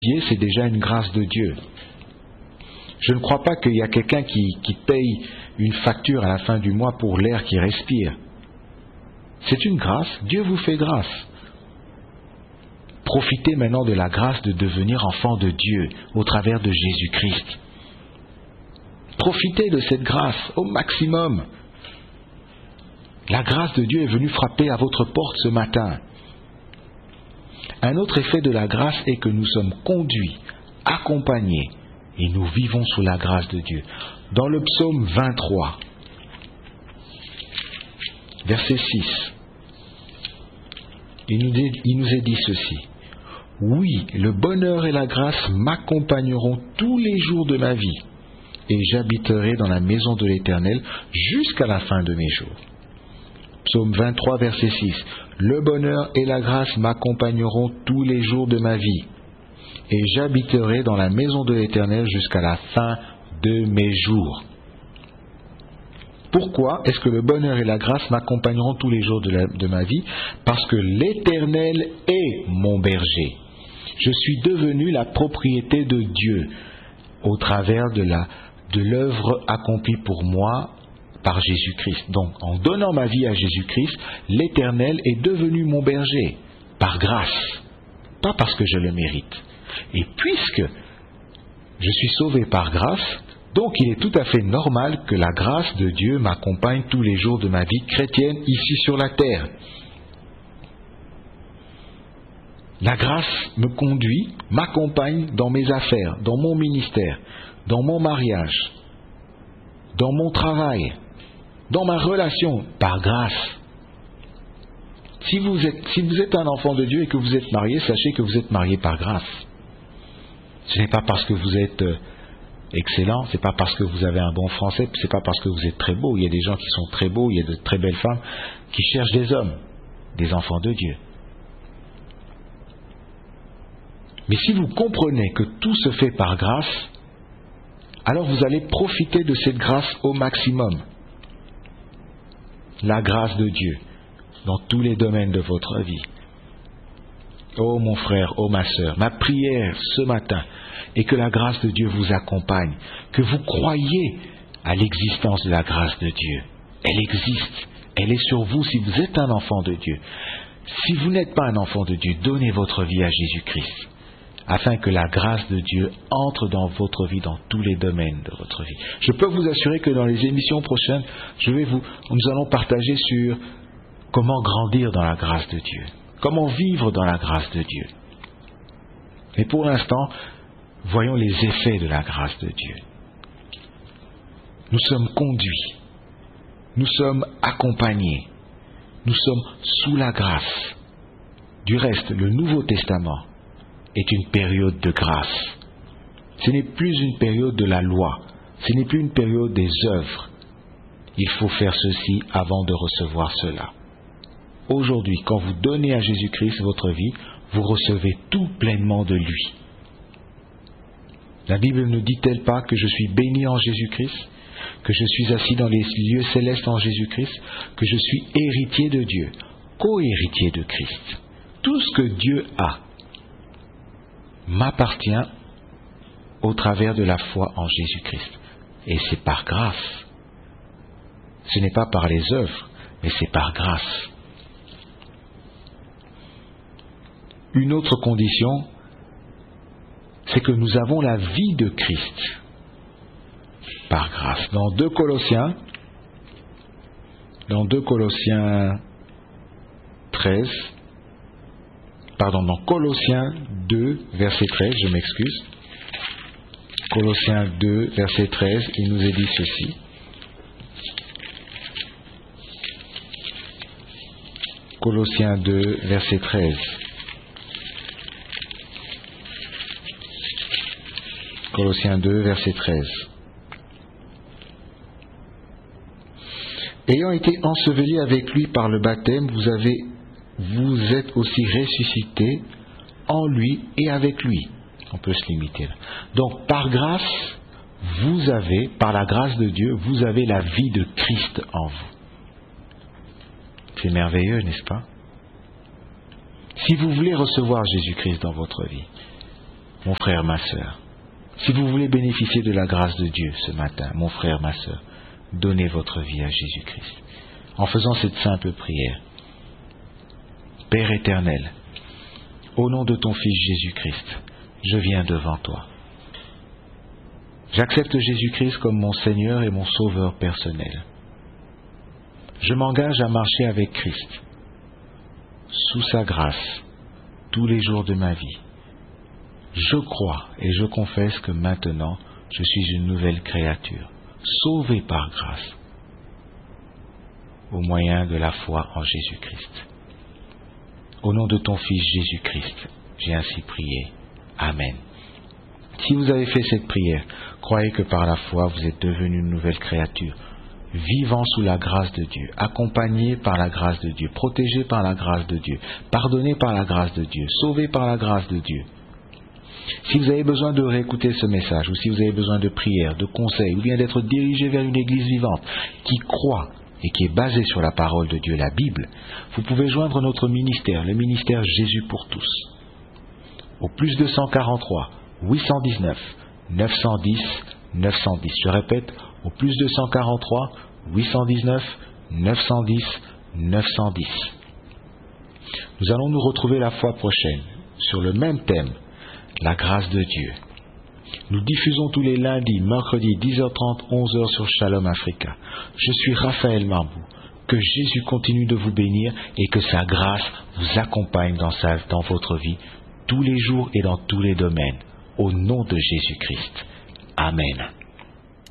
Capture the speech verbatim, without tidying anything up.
c'est déjà une grâce de Dieu. Je ne crois pas qu'il y a quelqu'un qui, qui paye une facture à la fin du mois pour l'air qu'il respire. C'est une grâce, Dieu vous fait grâce. Profitez maintenant de la grâce de devenir enfant de Dieu au travers de Jésus-Christ. Profitez de cette grâce au maximum. La grâce de Dieu est venue frapper à votre porte ce matin. Un autre effet de la grâce est que nous sommes conduits, accompagnés, et nous vivons sous la grâce de Dieu. Dans le psaume vingt-trois, verset six, il nous est, il nous est dit ceci. Oui, le bonheur et la grâce m'accompagneront tous les jours de ma vie, et j'habiterai dans la maison de l'Éternel jusqu'à la fin de mes jours. Psaume vingt-trois, verset six. Le bonheur et la grâce m'accompagneront tous les jours de ma vie, et j'habiterai dans la maison de l'Éternel jusqu'à la fin de mes jours. Pourquoi est-ce que le bonheur et la grâce m'accompagneront tous les jours de, la, de ma vie? Parce que l'Éternel est mon berger. Je suis devenu la propriété de Dieu au travers de la, de l'œuvre accomplie pour moi par Jésus-Christ. Donc, en donnant ma vie à Jésus-Christ, l'Éternel est devenu mon berger, par grâce, pas parce que je le mérite. Et puisque je suis sauvé par grâce, donc il est tout à fait normal que la grâce de Dieu m'accompagne tous les jours de ma vie chrétienne ici sur la terre. La grâce me conduit, m'accompagne dans mes affaires, dans mon ministère, dans mon mariage, dans mon travail, dans ma relation, par grâce. Si vous êtes, si vous êtes un enfant de Dieu et que vous êtes marié, sachez que vous êtes marié par grâce. Ce n'est pas parce que vous êtes excellent, ce n'est pas parce que vous avez un bon français, ce n'est pas parce que vous êtes très beau. Il y a des gens qui sont très beaux, il y a de très belles femmes qui cherchent des hommes, des enfants de Dieu. Mais si vous comprenez que tout se fait par grâce, alors vous allez profiter de cette grâce au maximum. La grâce de Dieu dans tous les domaines de votre vie. Oh mon frère, oh ma sœur, ma prière ce matin est que la grâce de Dieu vous accompagne, que vous croyez à l'existence de la grâce de Dieu. Elle existe, elle est sur vous si vous êtes un enfant de Dieu. Si vous n'êtes pas un enfant de Dieu, donnez votre vie à Jésus-Christ, afin que la grâce de Dieu entre dans votre vie, dans tous les domaines de votre vie. Je peux vous assurer que dans les émissions prochaines, je vais vous, nous allons partager sur comment grandir dans la grâce de Dieu, comment vivre dans la grâce de Dieu. Mais pour l'instant, voyons les effets de la grâce de Dieu. Nous sommes conduits, nous sommes accompagnés, nous sommes sous la grâce. Du reste, le Nouveau Testament est une période de grâce. Ce n'est plus une période de la loi, ce n'est plus une période des œuvres. Il faut faire ceci avant de recevoir cela. Aujourd'hui, quand vous donnez à Jésus-Christ votre vie, vous recevez tout pleinement de lui. La Bible ne dit-elle pas que je suis béni en Jésus-Christ, que je suis assis dans les lieux célestes en Jésus-Christ, que je suis héritier de Dieu, co-héritier de Christ. Tout ce que Dieu a m'appartient au travers de la foi en Jésus-Christ. Et c'est par grâce. Ce n'est pas par les œuvres, mais c'est par grâce. Une autre condition, c'est que nous avons la vie de Christ par grâce. Dans deux Colossiens, dans deux Colossiens treize, pardon, dans Colossiens deux, verset treize, je m'excuse. Colossiens deux, verset treize, il nous est dit ceci. Colossiens deux, verset treize. Colossiens deux, verset treize. Ayant été ensevelis avec lui par le baptême, vous avez, vous êtes aussi ressuscités en lui et avec lui. On peut se limiter là. Donc, par grâce, vous avez, par la grâce de Dieu, vous avez la vie de Christ en vous. C'est merveilleux, n'est-ce pas? Si vous voulez recevoir Jésus-Christ dans votre vie, mon frère, ma sœur. Si vous voulez bénéficier de la grâce de Dieu ce matin, mon frère, ma sœur, donnez votre vie à Jésus-Christ. En faisant cette simple prière. Père éternel, au nom de ton Fils Jésus-Christ, je viens devant toi. J'accepte Jésus-Christ comme mon Seigneur et mon Sauveur personnel. Je m'engage à marcher avec Christ, sous sa grâce, tous les jours de ma vie. Je crois et je confesse que maintenant, je suis une nouvelle créature, sauvée par grâce, au moyen de la foi en Jésus-Christ. Au nom de ton Fils Jésus-Christ, j'ai ainsi prié. Amen. Si vous avez fait cette prière, croyez que par la foi, vous êtes devenu une nouvelle créature, vivant sous la grâce de Dieu, accompagné par la grâce de Dieu, protégé par la grâce de Dieu, pardonné par la grâce de Dieu, sauvé par la grâce de Dieu. Si vous avez besoin de réécouter ce message, ou si vous avez besoin de prières, de conseils, ou bien d'être dirigé vers une église vivante qui croit et qui est basée sur la parole de Dieu, la Bible, vous pouvez joindre notre ministère, le ministère Jésus pour tous, au plus deux cent quarante-trois, huit cent dix-neuf, neuf cent dix, neuf cent dix. Je répète, au plus deux cent quarante-trois, huit cent dix-neuf, neuf cent dix, neuf cent dix. Nous allons nous retrouver la fois prochaine sur le même thème, la grâce de Dieu. Nous diffusons tous les lundis, mercredis, dix heures trente, onze heures sur Shalom Africa. Je suis Raphaël Marbou. Que Jésus continue de vous bénir et que sa grâce vous accompagne dans, sa, dans votre vie tous les jours et dans tous les domaines. Au nom de Jésus-Christ. Amen.